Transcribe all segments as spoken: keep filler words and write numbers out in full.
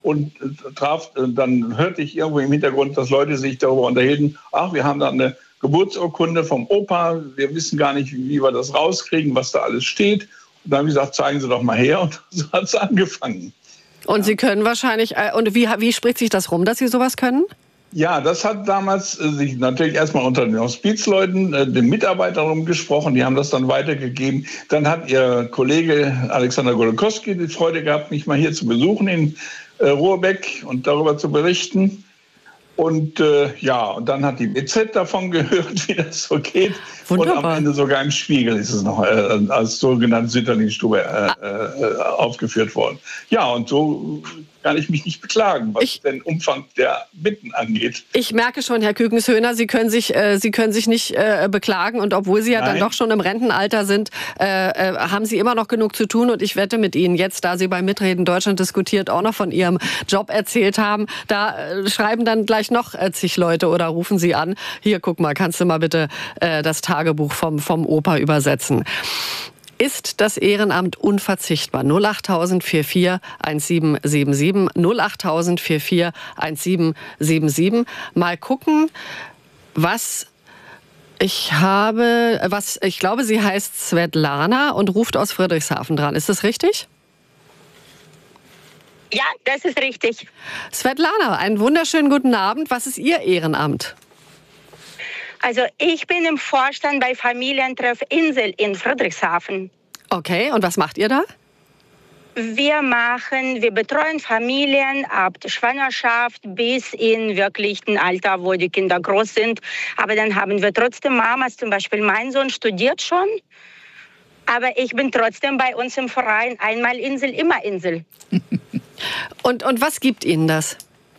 und äh, traf, äh, dann hörte ich irgendwo im Hintergrund, dass Leute sich darüber unterhielten, ach, wir haben da eine Geburtsurkunde vom Opa, wir wissen gar nicht, wie, wie wir das rauskriegen, was da alles steht. Und dann habe ich gesagt, zeigen Sie doch mal her, und so hat es angefangen. Und ja. Sie können wahrscheinlich, äh, und wie, wie spricht sich das rum, dass Sie sowas können? Ja, das hat damals äh, sich natürlich erstmal unter den Hospizleuten, äh, den Mitarbeitern rumgesprochen, die haben das dann weitergegeben. Dann hat Ihr Kollege Alexander Golokowski die Freude gehabt, mich mal hier zu besuchen in äh, Ruhrbeck und darüber zu berichten. Und äh, ja, und dann hat die B Z davon gehört, wie das so geht. Wunderbar. Und am Ende sogar im Spiegel ist es noch äh, als sogenannte Sütterlingstube äh, äh, aufgeführt worden. Ja, und so kann ich mich nicht beklagen, was ich, den Umfang der Bitten angeht. Ich merke schon, Herr Kükenshöhner, Sie können sich, äh, Sie können sich nicht äh, beklagen. Und obwohl Sie ja Nein. dann doch schon im Rentenalter sind, äh, äh, haben Sie immer noch genug zu tun. Und ich wette mit Ihnen jetzt, da Sie bei Mitreden Deutschland diskutiert auch noch von Ihrem Job erzählt haben, da äh, schreiben dann gleich noch äh, zig Leute oder rufen Sie an. Hier, guck mal, kannst du mal bitte äh, das Tagebuch vom, vom Opa übersetzen. Ist das Ehrenamt unverzichtbar? null acht tausend vierundvierzig siebzehn siebenundsiebzig, null acht tausend vierundvierzig siebzehn siebenundsiebzig. Mal gucken, was ich habe, was ich glaube, sie heißt Svetlana und ruft aus Friedrichshafen dran. Ist das richtig? Ja, das ist richtig. Svetlana, einen wunderschönen guten Abend. Was ist Ihr Ehrenamt? Also ich bin im Vorstand bei Familientreff Insel in Friedrichshafen. Okay, und was macht ihr da? Wir machen, wir betreuen Familien ab der Schwangerschaft bis in wirklichen Alter, wo die Kinder groß sind. Aber dann haben wir trotzdem Mamas, zum Beispiel mein Sohn studiert schon. Aber ich bin trotzdem bei uns im Verein einmal Insel, immer Insel. und, und was gibt Ihnen das?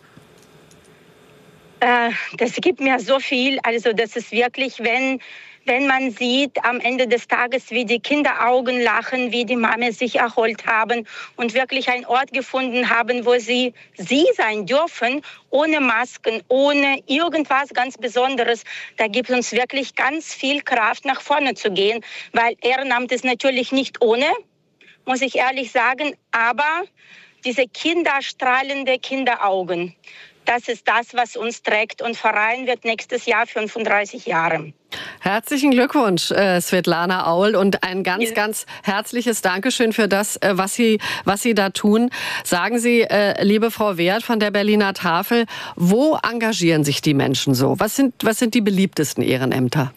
Das gibt mir so viel. Also das ist wirklich, wenn, wenn man sieht am Ende des Tages, wie die Kinderaugen lachen, wie die Mama sich erholt haben und wirklich einen Ort gefunden haben, wo sie sie sein dürfen, ohne Masken, ohne irgendwas ganz Besonderes. Da gibt es uns wirklich ganz viel Kraft, nach vorne zu gehen, weil Ehrenamt ist natürlich nicht ohne, muss ich ehrlich sagen, aber diese kinderstrahlende Kinderaugen, das ist das, was uns trägt. Und Verein wird nächstes Jahr fünfunddreißig Jahre. Herzlichen Glückwunsch, äh, Svetlana Aul, und ein ganz, ja. ganz herzliches Dankeschön für das, äh, was Sie, was Sie da tun. Sagen Sie, äh, liebe Frau Wert von der Berliner Tafel, wo engagieren sich die Menschen so? Was sind, was sind die beliebtesten Ehrenämter?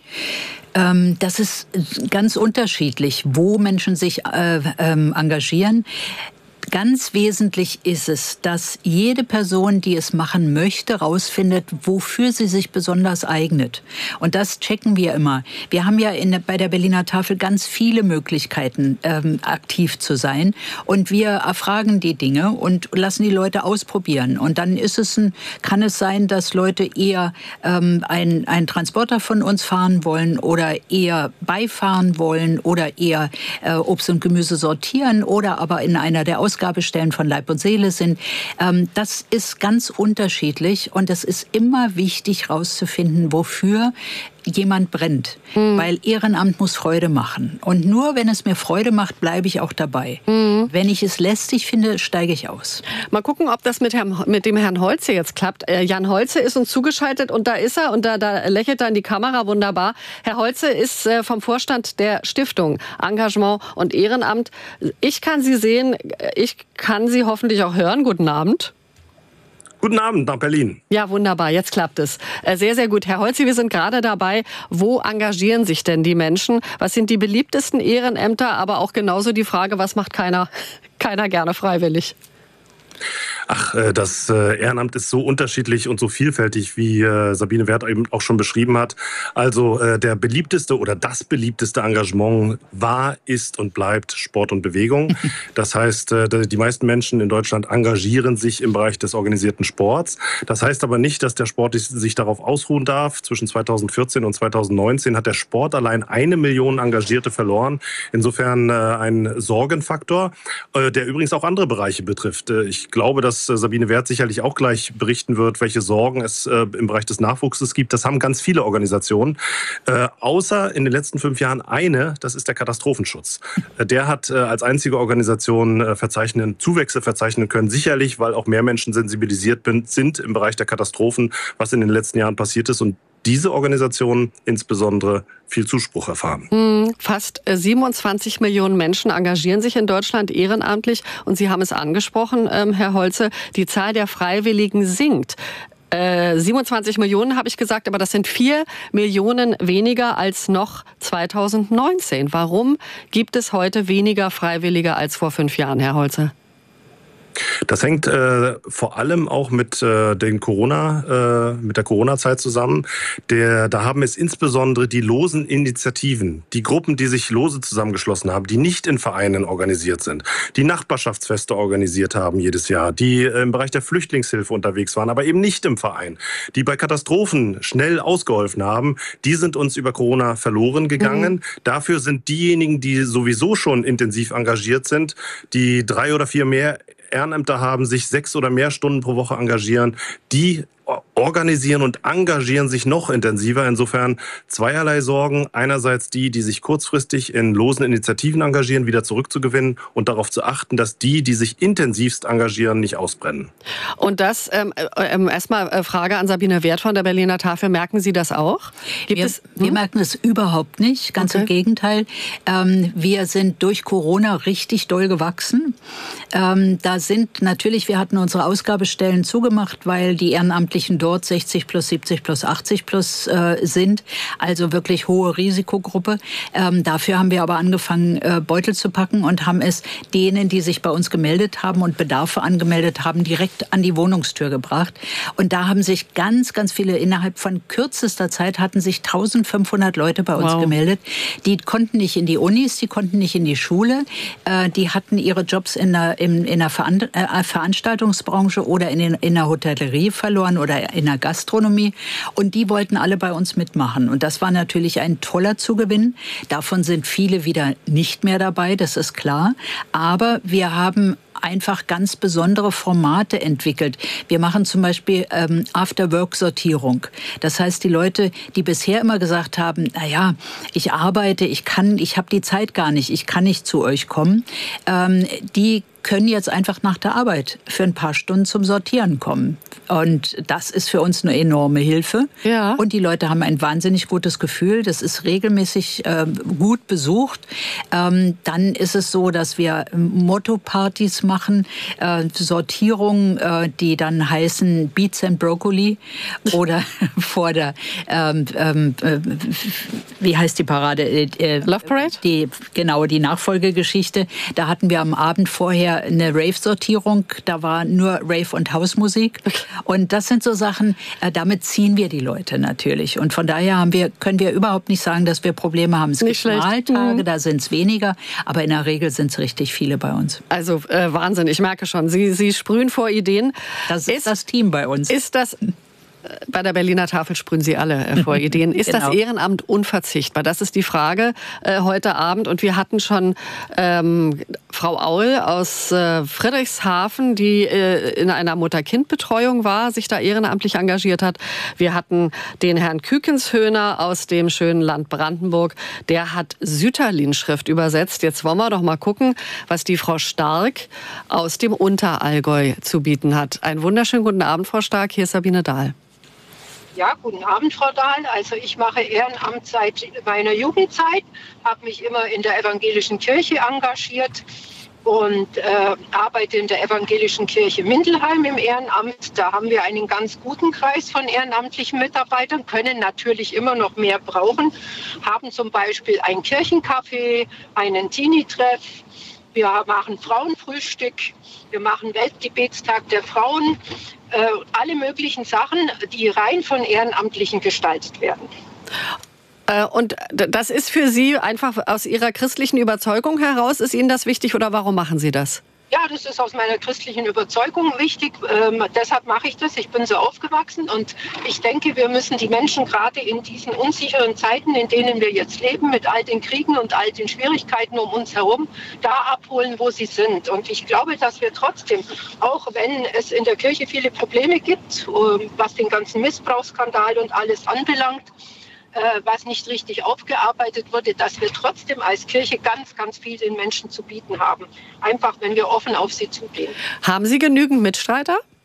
Ähm, das ist ganz unterschiedlich, wo Menschen sich äh, ähm, engagieren. Ganz wesentlich ist es, dass jede Person, die es machen möchte, rausfindet, wofür sie sich besonders eignet. Und das checken wir immer. Wir haben ja in, bei der Berliner Tafel ganz viele Möglichkeiten, ähm, aktiv zu sein. Und wir erfragen die Dinge und lassen die Leute ausprobieren. Und dann ist es ein, kann es sein, dass Leute eher ähm, einen, einen Transporter von uns fahren wollen oder eher beifahren wollen oder eher äh, Obst und Gemüse sortieren oder aber in einer der Aus Ausgabestellen von Leib und Seele sind. Das ist ganz unterschiedlich und es ist immer wichtig herauszufinden, wofür jemand brennt. Mhm. Weil Ehrenamt muss Freude machen. Und nur wenn es mir Freude macht, bleibe ich auch dabei. Mhm. Wenn ich es lästig finde, steige ich aus. Mal gucken, ob das mit, Herrn, mit dem Herrn Holze jetzt klappt. Äh, Jan Holze ist uns zugeschaltet und da ist er und da, da lächelt er in die Kamera wunderbar. Herr Holze ist äh, vom Vorstand der Stiftung Engagement und Ehrenamt. Ich kann Sie sehen, ich kann Sie hoffentlich auch hören. Guten Abend. Guten Abend nach Berlin. Ja, wunderbar, jetzt klappt es. Sehr, sehr gut. Herr Holze, wir sind gerade dabei. Wo engagieren sich denn die Menschen? Was sind die beliebtesten Ehrenämter? Aber auch genauso die Frage, was macht keiner, keiner gerne freiwillig? Ach, das Ehrenamt ist so unterschiedlich und so vielfältig, wie Sabine Wert eben auch schon beschrieben hat. Also der beliebteste oder das beliebteste Engagement war, ist und bleibt Sport und Bewegung. Das heißt, die meisten Menschen in Deutschland engagieren sich im Bereich des organisierten Sports. Das heißt aber nicht, dass der Sport sich darauf ausruhen darf. Zwischen zweitausendvierzehn und zweitausendneunzehn hat der Sport allein eine Million Engagierte verloren. Insofern ein Sorgenfaktor, der übrigens auch andere Bereiche betrifft. Ich glaube, dass dass Sabine Wert sicherlich auch gleich berichten wird, welche Sorgen es im Bereich des Nachwuchses gibt. Das haben ganz viele Organisationen, äh, außer in den letzten fünf Jahren eine, das ist der Katastrophenschutz. Der hat äh, als einzige Organisation äh, verzeichnen, Zuwächse verzeichnen können, sicherlich, weil auch mehr Menschen sensibilisiert bin, sind im Bereich der Katastrophen, was in den letzten Jahren passiert ist, und diese Organisationen insbesondere viel Zuspruch erfahren. Fast siebenundzwanzig Millionen Menschen engagieren sich in Deutschland ehrenamtlich. Und Sie haben es angesprochen, Herr Holze, die Zahl der Freiwilligen sinkt. Äh, siebenundzwanzig Millionen habe ich gesagt, aber das sind vier Millionen weniger als noch zweitausendneunzehn. Warum gibt es heute weniger Freiwillige als vor fünf Jahren, Herr Holze? Das hängt äh, vor allem auch mit äh, den Corona, äh, mit der Corona-Zeit zusammen. Der, da haben es insbesondere die losen Initiativen, die Gruppen, die sich lose zusammengeschlossen haben, die nicht in Vereinen organisiert sind, die Nachbarschaftsfeste organisiert haben jedes Jahr, die äh, im Bereich der Flüchtlingshilfe unterwegs waren, aber eben nicht im Verein, die bei Katastrophen schnell ausgeholfen haben, die sind uns über Corona verloren gegangen. Mhm. Dafür sind diejenigen, die sowieso schon intensiv engagiert sind, die drei oder vier mehr Ehrenämter haben, sich sechs oder mehr Stunden pro Woche engagieren, die organisieren und engagieren sich noch intensiver. Insofern zweierlei Sorgen. Einerseits die, die sich kurzfristig in losen Initiativen engagieren, wieder zurückzugewinnen und darauf zu achten, dass die, die sich intensivst engagieren, nicht ausbrennen. Und das, ähm, äh, erstmal äh, Frage an Sabine Wert von der Berliner Tafel. Merken Sie das auch? Gibt wir, es, hm? wir merken es überhaupt nicht. Ganz okay. Im Gegenteil. Ähm, wir sind durch Corona richtig doll gewachsen. Ähm, da sind natürlich, wir hatten unsere Ausgabestellen zugemacht, weil die Ehrenamtlichen dort sechzig plus, siebzig plus, achtzig plus äh, sind, also wirklich hohe Risikogruppe. Ähm, dafür haben wir aber angefangen, äh, Beutel zu packen und haben es denen, die sich bei uns gemeldet haben und Bedarfe angemeldet haben, direkt an die Wohnungstür gebracht. Und da haben sich ganz, ganz viele, innerhalb von kürzester Zeit hatten sich eintausendfünfhundert Leute bei uns wow. gemeldet. Die konnten nicht in die Unis, die konnten nicht in die Schule, äh, die hatten ihre Jobs in der, in, in der Veran- äh, Veranstaltungsbranche oder in, den, in der Hotellerie verloren oder in der Gastronomie. Und die wollten alle bei uns mitmachen. Und das war natürlich ein toller Zugewinn. Davon sind viele wieder nicht mehr dabei, das ist klar. Aber wir haben einfach ganz besondere Formate entwickelt. Wir machen zum Beispiel ähm, After-Work-Sortierung. Das heißt, die Leute, die bisher immer gesagt haben, na ja, ich arbeite, ich kann, ich habe die Zeit gar nicht, ich kann nicht zu euch kommen, ähm, die können jetzt einfach nach der Arbeit für ein paar Stunden zum Sortieren kommen. Und das ist für uns eine enorme Hilfe. Ja. Und die Leute haben ein wahnsinnig gutes Gefühl. Das ist regelmäßig äh, gut besucht. Ähm, dann ist es so, dass wir Motto-Partys machen, äh, Sortierungen, äh, die dann heißen Beets and Broccoli oder vor der, ähm, äh, wie heißt die Parade? Äh, Love Parade? Die, genau, die Nachfolgegeschichte. Da hatten wir am Abend vorher eine Rave-Sortierung, da war nur Rave- und Hausmusik. Und das sind so Sachen, äh, damit ziehen wir die Leute natürlich. Und von daher haben wir, können wir überhaupt nicht sagen, dass wir Probleme haben. Es nicht gibt mal Tage, mhm. da sind es weniger, aber in der Regel sind es richtig viele bei uns. Also äh, Wahnsinn, ich merke schon, Sie, Sie sprühen vor Ideen. Das ist, ist das Team bei uns. Ist das... Bei der Berliner Tafel sprühen Sie alle vor Ideen. Ist genau. das Ehrenamt unverzichtbar? Das ist die Frage äh, heute Abend. Und wir hatten schon ähm, Frau Aul aus äh, Friedrichshafen, die äh, in einer Mutter-Kind-Betreuung war, sich da ehrenamtlich engagiert hat. Wir hatten den Herrn Kükenshöhner aus dem schönen Land Brandenburg. Der hat Sütterlin-Schrift übersetzt. Jetzt wollen wir doch mal gucken, was die Frau Stark aus dem Unterallgäu zu bieten hat. Einen wunderschönen guten Abend, Frau Stark. Hier ist Sabine Dahl. Ja, guten Abend, Frau Dahl. Also ich mache Ehrenamt seit meiner Jugendzeit, habe mich immer in der evangelischen Kirche engagiert und äh, arbeite in der evangelischen Kirche Mindelheim im Ehrenamt. Da haben wir einen ganz guten Kreis von ehrenamtlichen Mitarbeitern, können natürlich immer noch mehr brauchen, haben zum Beispiel ein Kirchencafé, einen Teenie-Treff. Wir machen Frauenfrühstück, wir machen Weltgebetstag der Frauen, äh, alle möglichen Sachen, die rein von Ehrenamtlichen gestaltet werden. Äh, und das ist für Sie einfach aus Ihrer christlichen Überzeugung heraus, ist Ihnen das wichtig oder warum machen Sie das? Ja, das ist aus meiner christlichen Überzeugung wichtig. Ähm, deshalb mache ich das. Ich bin so aufgewachsen und ich denke, wir müssen die Menschen gerade in diesen unsicheren Zeiten, in denen wir jetzt leben, mit all den Kriegen und all den Schwierigkeiten um uns herum, da abholen, wo sie sind. Und ich glaube, dass wir trotzdem, auch wenn es in der Kirche viele Probleme gibt, was den ganzen Missbrauchsskandal und alles anbelangt, was nicht richtig aufgearbeitet wurde, dass wir trotzdem als Kirche ganz, ganz viel den Menschen zu bieten haben. Einfach, wenn wir offen auf sie zugehen. Haben Sie genügend Mitstreiter?